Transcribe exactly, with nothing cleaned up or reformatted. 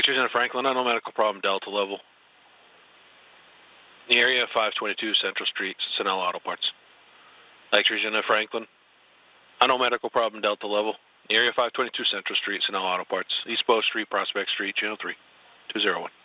X Regina Franklin, unknown medical problem, Delta level. In the area, five twenty-two Central Street, Cincinnati Auto Parts. X Regina Franklin, unknown medical problem, Delta level. In the area, five twenty-two Central Street, Cincinnati Auto Parts. East Bow Street, Prospect Street, Channel three, two zero one.